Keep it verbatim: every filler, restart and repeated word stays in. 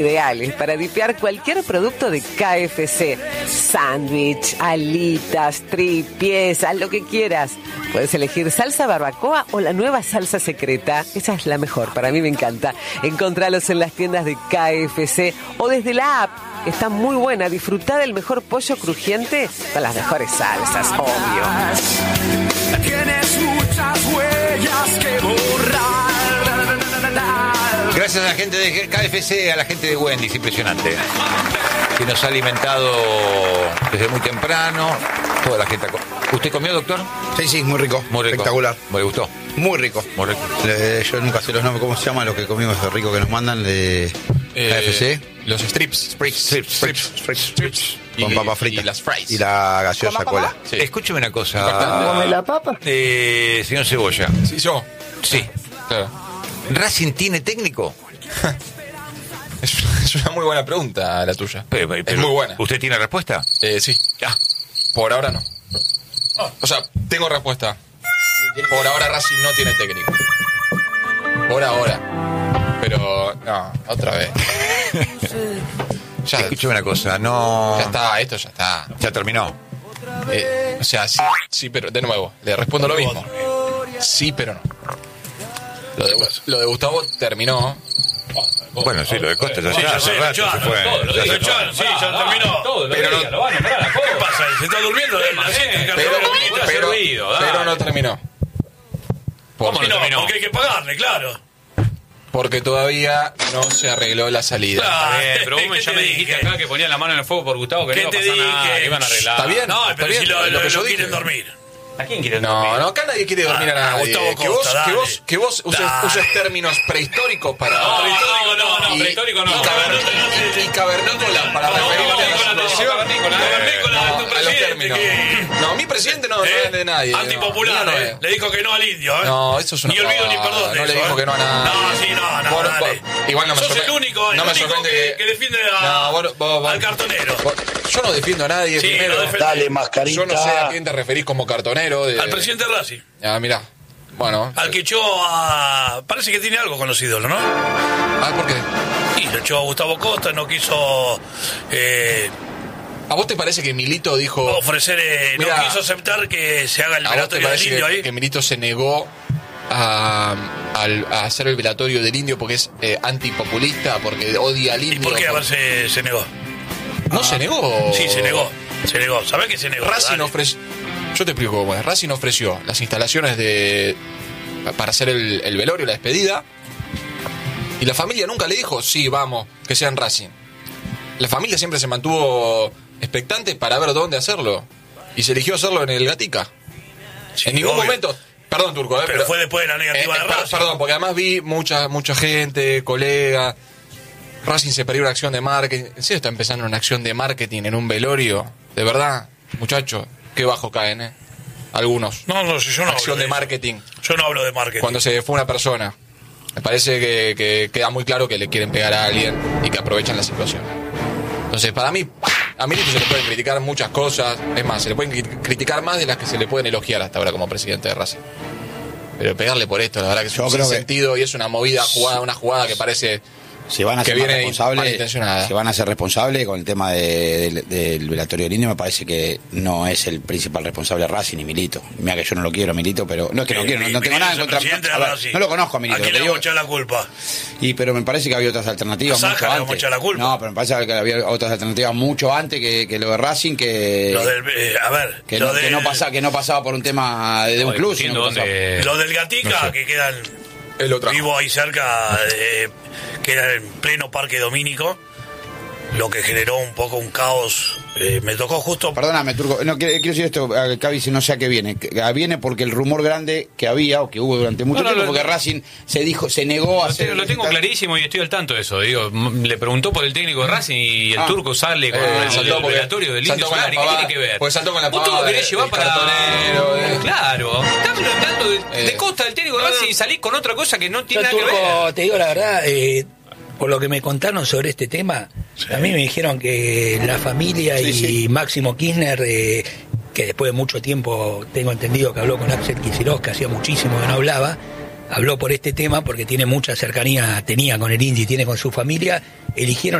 Ideales para dipear cualquier producto de K F C. Sándwich, alitas, tripies, haz lo que quieras. Puedes elegir salsa barbacoa o la nueva salsa secreta. Esa es la mejor, para mí me encanta. Encontralos en las tiendas de K F C o desde la app. Está muy buena. Disfrutá del mejor pollo crujiente con las mejores salsas, obvio. Tienes muchas huellas que borrar. Gracias a la gente de K F C, a la gente de Wendy's, impresionante, que nos ha alimentado desde muy temprano. Toda la gente. ¿Usted comió, doctor? Sí, sí, muy rico. Muy rico. Espectacular. ¿Me gustó? Muy rico. Muy rico. Le, yo nunca sé los nombres, ¿cómo se llama lo que comimos de rico que nos mandan de Eh, K F C? Los strips. Strips. Strips. Strips. Strips. Strips. Con Y- papa frita. y las fries. Y la gaseosa ¿Cómo, cola. cómo? Sí. Escúcheme una cosa. ¿Come la papa? Eh, señor Cebolla. Sí, yo. Sí. Claro. ¿Racing tiene técnico? Es, es una muy buena pregunta la tuya. Pero- pero- es muy buena. ¿Usted tiene respuesta? Eh, sí. Ya. Por ahora no. O sea, tengo respuesta. Por ahora Racing no tiene técnico. Por ahora. Pero, no, otra vez. Ya, Escúcheme una cosa. No. ya está, esto ya está. Ya terminó. Eh, o sea, sí, sí, pero de nuevo, le respondo lo mismo. Sí, pero no. Lo de, lo de Gustavo terminó. Bueno, sí, lo de Costa ya Sí, está. ya Hace sé, rato ya, se fue. todo, lo Ya dijo se fue. Chan, sí, ya terminó. Todo, lo Pero diga, no- lo van a parar a la ¿Qué pasa? ¿Se está durmiendo? Sí, Pero, cartera pero, servido, dale. pero no terminó. ¿Cómo Porque, no? Porque hay que pagarle, claro. porque todavía no se arregló la salida. Claro. Está bien, pero vos me- ¿Qué ya te me dijiste dije? acá que ponía la mano en el fuego por Gustavo, que ¿Qué no iba a te pasar nada, dije? que iban a arreglar. Está bien. No, está pero bien, si lo, lo lo, que yo lo dije. quieren dormir. ¿A quién quieren No, dormir? no, acá nadie quiere dormir a Ah, nadie. Gustavo que, vos, Costa, que, vos, dale. que vos uses, Dale. uses términos prehistóricos para. No, prehistórico no, no, y- prehistórico no. Y, caver- y cavernícola para No, referirte a la cavernícola no, situación. cavernícola, cavernícola, No, tu a los presidente, términos. que- No, mi presidente no, no ¿Eh? es de nadie. Antipopular, no, no ¿eh? es. Le dijo que no al indio, ¿eh? No, eso es una Ni olvido ni pavada. perdón de No le eso, dijo ¿eh? que no a nadie. No, sí, no, no, Por- dale. por- igual no me Sos sorprende- el único, el no me único sorprende que, que- que defiende a, No, vos- vos- vos- al cartonero. vos- Yo no defiendo a nadie. Sí, primero. lo defiende. Dale, mascarita. Yo no sé a quién te referís como cartonero. De... Al presidente de Racing. Ah, mirá. Bueno. Al que echó a... Parece que tiene algo con los ídolos, ¿no? Ah, ¿por qué? Y lo echó a Gustavo Costa, no quiso eh, ¿A vos te parece que Milito dijo... ofrecer, eh, Mirá, no quiso aceptar que se haga el ¿A vos te velatorio del parece indio que, ahí? que Milito se negó a, al- a hacer el velatorio del indio porque es eh, antipopulista, porque odia al ¿Y indio? por qué? A ver, se, se negó. ¿No se negó? Sí, se negó. Se negó. ¿Sabés que se negó? Racing Dale. ofreció... Yo te explico cómo es. Racing ofreció las instalaciones de para hacer el, el velorio, la despedida, y la familia nunca le dijo, sí, vamos, que sean Racing. La familia siempre se mantuvo expectante para ver dónde hacerlo, y se eligió hacerlo en el Gatica. Sí, en ningún obvio. momento... Perdón, Turco, eh, Pero fue después de la negativa eh, de per- Racing. Perdón, porque además vi mucha mucha gente, colegas. Racing se perdió una acción de marketing. ¿En serio está empezando una acción de marketing en un velorio? ¿De verdad? Muchachos, qué bajo caen, ¿eh? Algunos. No, no, yo no Acción hablo de eso. marketing. Yo no hablo de marketing. Cuando se fue una persona. Me parece que, que queda muy claro que le quieren pegar a alguien y que aprovechan la situación. Entonces, para mí, a Milito se le pueden criticar muchas cosas. Es más, se le pueden cri- criticar más de las que se le pueden elogiar hasta ahora como presidente de Racing. Pero pegarle por esto, la verdad que es Yo un creo que- sentido y es una movida, jugada, una jugada que parece Se van a que ser más viene responsables. malintencionada. Se van a ser responsables con el tema de- del- del velatorio del indio. Me parece que no es el principal responsable Racing ni Milito. Mira que yo no lo quiero a Milito, pero no es que no Eh, quiero, no, mi- no tengo mi- nada en es el contra. presidente de a ver, Racing. no lo conozco a Milito. ¿A quién lo le que vamos a digo- echar la culpa? Y pero me parece que había otras alternativas A mucho Saja le vamos a antes. echar la culpa. No, pero me parece que había otras alternativas mucho antes que, que lo de Racing que Lo del, eh, a ver, que, lo, no, que del, no pasa, que no pasaba por un tema de un club, sino que pasaba- dónde... lo del Gatica, No sé. que quedan Él lo trajo. vivo ahí cerca, eh, que era en pleno Parque Domínico, lo que generó un poco un caos. Eh, me tocó justo... Perdóname, Turco, no, quiero, quiero decir esto, a Cavi, si no sé a qué viene. Que- a Viene porque el rumor grande que había, o que hubo durante mucho No, no, tiempo, lo- porque Racing se dijo, se negó a Lo hacer... tengo, lo tengo clarísimo y estoy al tanto de eso. Digo, m- le preguntó por el técnico de Racing y el Ah. Turco sale con Eh, el, saltó el porque- velatorio del saltó indio con la solar. ¿Y qué pavada, tiene que ver? porque saltó con la Vos todo pavada lo querés del- llevar del para... cartonero, eh. Claro. Estamos hablando de, Eh. de Costa del técnico de Racing y salís con otra cosa que no tiene Yo, nada que Turco, ver. te digo la verdad, eh, por lo que me contaron sobre este tema, a mí me dijeron que la familia Sí, y sí. Máximo Kirchner, eh, que después de mucho tiempo tengo entendido que habló con Axel Kicillof, que hacía muchísimo que no hablaba, habló por este tema porque tiene mucha cercanía, tenía con el Indy, tiene con su familia, eligieron